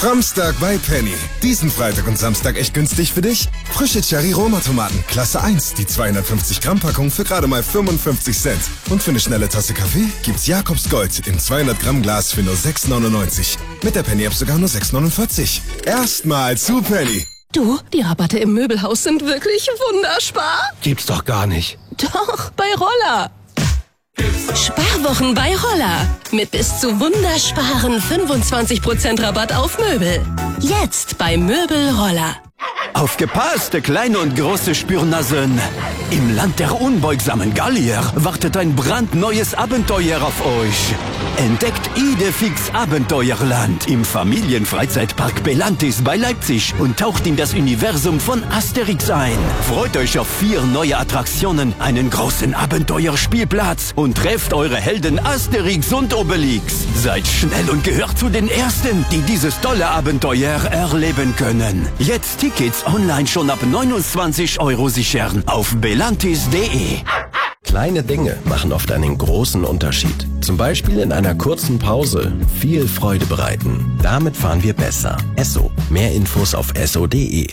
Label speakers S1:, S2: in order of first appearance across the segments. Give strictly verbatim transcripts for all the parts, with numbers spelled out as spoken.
S1: Samstag bei Penny. Diesen Freitag und Samstag echt günstig für dich? Frische Cherry-Roma-Tomaten, Klasse eins, die zweihundertfünfzig Gramm Packung für gerade mal fünfundfünfzig Cent. Und für eine schnelle Tasse Kaffee gibt's Jakobs Gold im zweihundert Gramm Glas für nur sechs neunundneunzig. Mit der Penny-App sogar nur sechs neunundvierzig. Erstmal zu Penny.
S2: Du, die Rabatte im Möbelhaus sind wirklich wunderspar.
S3: Gibt's doch gar nicht.
S2: Doch, bei Roller. Sparwochen bei Roller. Mit bis zu wundersparen fünfundzwanzig Prozent Rabatt auf Möbel. Jetzt bei Möbel Roller.
S4: Aufgepasst, kleine und große Spürnasen. Im Land der unbeugsamen Gallier wartet ein brandneues Abenteuer auf euch. Entdeckt Idefix Abenteuerland im Familienfreizeitpark Belantis bei Leipzig und taucht in das Universum von Asterix ein. Freut euch auf vier neue Attraktionen, einen großen Abenteuerspielplatz und trefft eure Helden Asterix und Obelix. Seid schnell und gehört zu den Ersten, die dieses tolle Abenteuer erleben können. Jetzt Tickets online schon ab neunundzwanzig Euro sichern auf belantis punkt de.
S3: Kleine Dinge machen oft einen großen Unterschied. Zum Beispiel in einer kurzen Pause viel Freude bereiten. Damit fahren wir besser. Esso. Mehr Infos auf esso punkt de.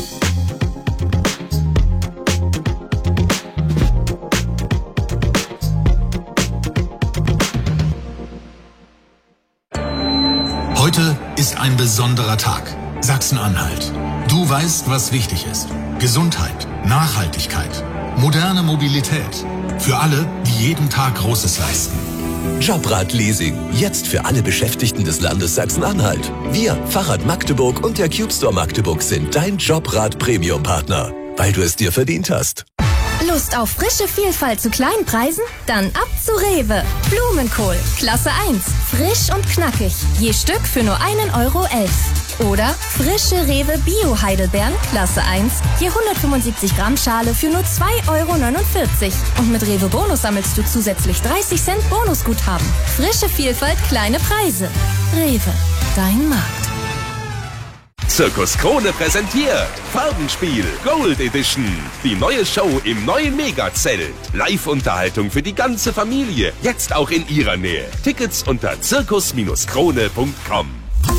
S5: Heute ist ein besonderer Tag. Sachsen-Anhalt. Du weißt, was wichtig ist. Gesundheit, Nachhaltigkeit, moderne Mobilität. Für alle, die jeden Tag Großes leisten.
S6: Jobrad-Leasing. Jetzt für alle Beschäftigten des Landes Sachsen-Anhalt. Wir, Fahrrad Magdeburg und der Cube Store Magdeburg sind dein Jobrad-Premium-Partner. Weil du es dir verdient hast.
S7: Lust auf frische Vielfalt zu kleinen Preisen? Dann ab zu Rewe. Blumenkohl, Klasse eins. Frisch und knackig. Je Stück für nur einen Euro elf. Oder frische Rewe Bio-Heidelbeeren, Klasse eins. Je hundertfünfundsiebzig Gramm Schale für nur zwei Euro neunundvierzig. Und mit Rewe Bonus sammelst du zusätzlich dreißig Cent Bonusguthaben. Frische Vielfalt, kleine Preise. Rewe, dein Markt.
S8: Zirkus Krone präsentiert Farbenspiel Gold Edition. Die neue Show im neuen Megazelt. Live-Unterhaltung für die ganze Familie. Jetzt auch in ihrer Nähe. Tickets unter zirkus krone punkt com.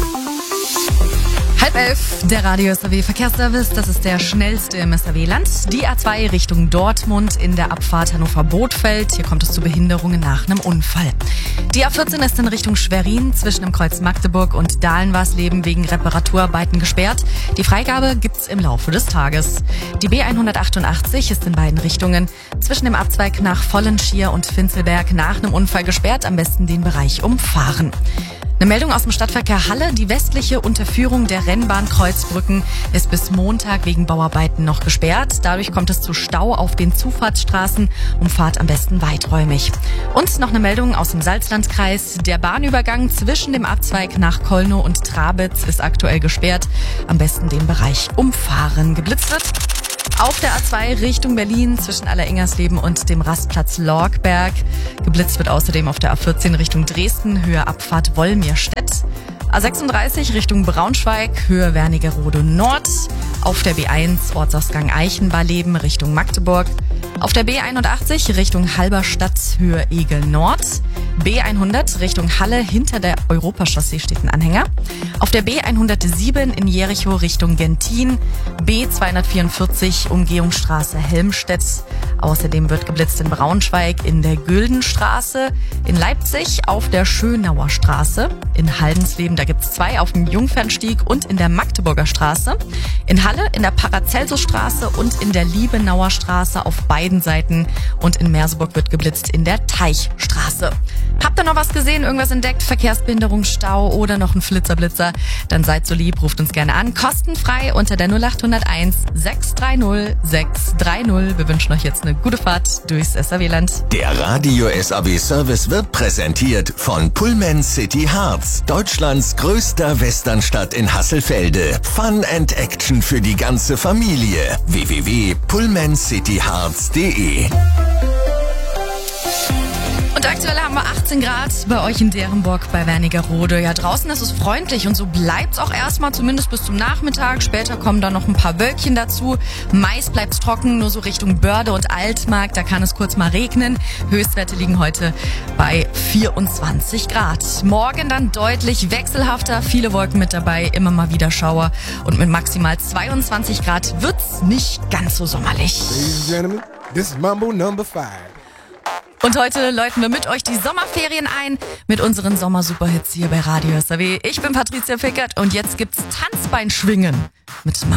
S9: Halb elf, der Radio S A W Verkehrsservice, das ist der schnellste im S A W-Land. Die A zwei Richtung Dortmund in der Abfahrt Hannover-Bothfeld. Hier kommt es zu Behinderungen nach einem Unfall. Die A vierzehn ist in Richtung Schwerin zwischen dem Kreuz Magdeburg und Dahlenwarsleben wegen Reparaturarbeiten gesperrt. Die Freigabe gibt's im Laufe des Tages. Die B hundertachtundachtzig ist in beiden Richtungen zwischen dem Abzweig nach Vollenschier und Finzelberg nach einem Unfall gesperrt. Am besten den Bereich umfahren. Eine Meldung aus dem Stadtverkehr Halle. Die westliche Unterführung der Rennbahn Kreuzbrücken ist bis Montag wegen Bauarbeiten noch gesperrt. Dadurch kommt es zu Stau auf den Zufahrtsstraßen. Umfahrt am besten weiträumig. Und noch eine Meldung aus dem Salzlandkreis. Der Bahnübergang zwischen dem Abzweig nach Kolnow und Trabitz ist aktuell gesperrt. Am besten den Bereich umfahren. Geblitzt wird auf der A zwei Richtung Berlin zwischen Allerengersleben und dem Rastplatz Lorgberg. Geblitzt wird außerdem auf der A vierzehn Richtung Dresden, Höhe Abfahrt Wollmirstedt. A sechsunddreißig Richtung Braunschweig, Höhe Wernigerode Nord. Auf der B eins Ortsausgang Eichenbarleben Richtung Magdeburg. Auf der B einundachtzig Richtung Halberstadt, Höhe Egel Nord. B hundert Richtung Halle, hinter der Europachaussee steht ein Anhänger. Auf der B hundertsieben in Jericho Richtung Gentin. B zweihundertvierundvierzig Umgehungsstraße Helmstedt. Außerdem wird geblitzt in Braunschweig in der Güldenstraße. In Leipzig auf der Schönauer Straße. In Haldensleben, da gibt's zwei auf dem Jungfernstieg und in der Magdeburger Straße. In Halle in der Paracelsusstraße und in der Liebenauer Straße auf beiden Seiten. Und in Merseburg wird geblitzt in der Teichstraße. Habt ihr noch was gesehen, irgendwas entdeckt, Verkehrsbehinderung, Stau oder noch ein Flitzer-Blitzer? Dann seid so lieb, ruft uns gerne an, kostenfrei unter der null acht null eins sechs drei null sechs drei null. Wir wünschen euch jetzt eine gute Fahrt durchs S A W-Land.
S6: Der Radio S A W-Service wird präsentiert von Pullman City Harz, Deutschlands größter Westernstadt in Hasselfelde. Fun and Action für die ganze Familie. w w w punkt pullman city harz punkt de
S9: Und aktuell haben wir achtzehn Grad bei euch in Derenburg bei Wernigerode. Ja, draußen ist es freundlich und so bleibt's auch erstmal, zumindest bis zum Nachmittag. Später kommen dann noch ein paar Wölkchen dazu. Meist bleibt's trocken, nur so Richtung Börde und Altmark. Da kann es kurz mal regnen. Höchstwerte liegen heute bei vierundzwanzig Grad. Morgen dann deutlich wechselhafter. Viele Wolken mit dabei, immer mal wieder Schauer. Und mit maximal zweiundzwanzig Grad wird's nicht ganz so sommerlich.
S10: Ladies and gentlemen, this is Mambo number five.
S9: Und heute läuten wir mit euch die Sommerferien ein mit unseren Sommer-Superhits hier bei Radio S R W. Ich bin Patricia Fickert und jetzt gibt's Tanzbeinschwingen mit Mambo.